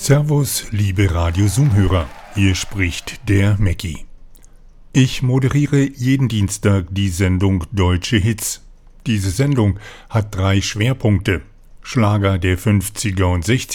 Servus, liebe Radio-Zoom-Hörer, hier spricht der Mäcki. Ich moderiere jeden Dienstag die Sendung Deutsche Hits. Diese Sendung hat 3 Schwerpunkte: Schlager der 50er und 60er